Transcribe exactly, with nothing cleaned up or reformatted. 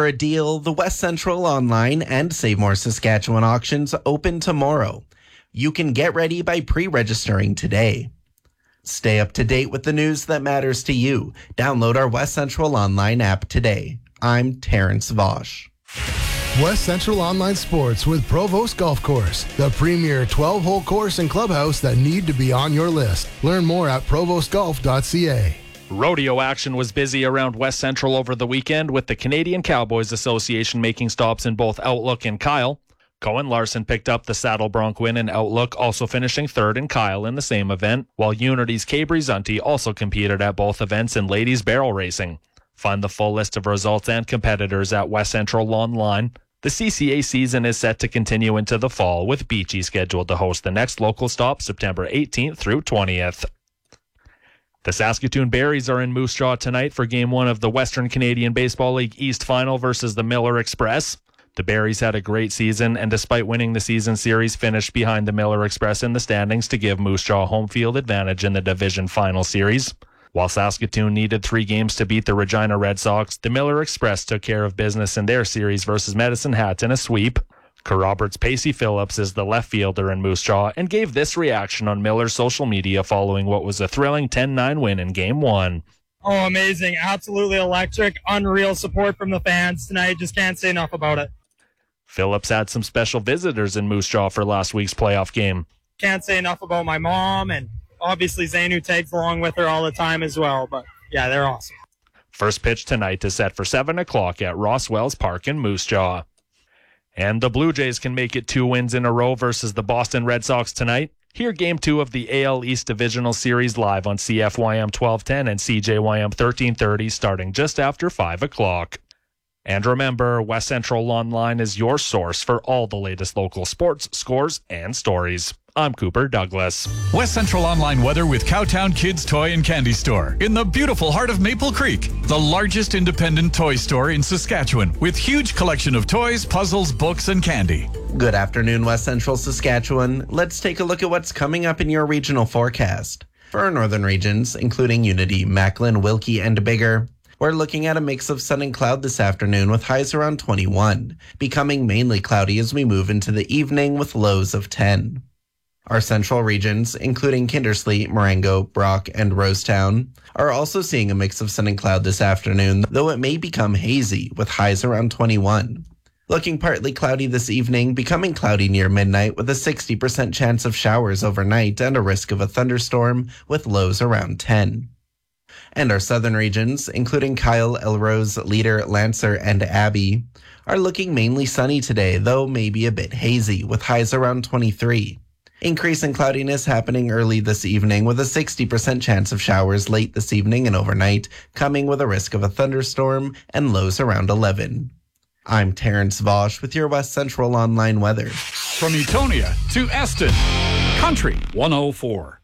for a deal? The West Central Online and Save More Saskatchewan auctions open tomorrow. You can get ready by pre-registering today. Stay up to date with the news that matters to you. Download our West Central Online app today. I'm Terrence Vosch. West Central Online Sports with Provost Golf Course, the premier twelve-hole course and clubhouse that need to be on your list. Learn more at provost golf dot c a. Rodeo action was busy around West Central over the weekend, with the Canadian Cowboys Association making stops in both Outlook and Kyle. Cohen Larson picked up the Saddle Bronc win in Outlook, also finishing third in Kyle in the same event, while Unity's Kay Brizunti also competed at both events in ladies barrel racing. Find the full list of results and competitors at West Central Online. The C C A season is set to continue into the fall, with Beachy scheduled to host the next local stop September eighteenth through twentieth. The Saskatoon Berries are in Moose Jaw tonight for Game one of the Western Canadian Baseball League East Final versus the Miller Express. The Berries had a great season, and despite winning the season series, finished behind the Miller Express in the standings to give Moose Jaw home field advantage in the Division Final Series. While Saskatoon needed three games to beat the Regina Red Sox, the Miller Express took care of business in their series versus Medicine Hat in a sweep. Roberts Pacey Phillips is the left fielder in Moose Jaw and gave this reaction on Miller's social media following what was a thrilling ten nine win in Game one. Oh, amazing. Absolutely electric. Unreal support from the fans tonight. Just can't say enough about it. Phillips had some special visitors in Moose Jaw for last week's playoff game. Can't say enough about my mom, and obviously Zane, who tags along with her all the time as well. But yeah, they're awesome. First pitch tonight is set for seven o'clock at Ross Wells Park in Moose Jaw. And the Blue Jays can make it two wins in a row versus the Boston Red Sox tonight. Hear Game two of the A L East Divisional Series live on C F Y M twelve ten and C J Y M thirteen thirty starting just after five o'clock. And remember, West Central Online is your source for all the latest local sports, scores, and stories. I'm Cooper Douglas. West Central Online weather with Cowtown Kids Toy and Candy Store in the beautiful heart of Maple Creek, the largest independent toy store in Saskatchewan, with huge collection of toys, puzzles, books, and candy. Good afternoon, West Central Saskatchewan. Let's take a look at what's coming up in your regional forecast. For our northern regions, including Unity, Macklin, Wilkie, and Biggar, we're looking at a mix of sun and cloud this afternoon with highs around twenty-one, becoming mainly cloudy as we move into the evening with lows of ten. Our central regions, including Kindersley, Marengo, Brock, and Rosetown, are also seeing a mix of sun and cloud this afternoon, though it may become hazy with highs around twenty-one. Looking partly cloudy this evening, becoming cloudy near midnight with a sixty percent chance of showers overnight and a risk of a thunderstorm with lows around ten. And our southern regions, including Kyle, Elrose, Leader, Lancer, and Abbey, are looking mainly sunny today, though maybe a bit hazy, with highs around twenty-three. Increase in cloudiness happening early this evening with a sixty percent chance of showers late this evening and overnight, coming with a risk of a thunderstorm and lows around eleven. I'm Terrence Vosch with your West Central Online weather. From Etonia to Eston, Country one oh four.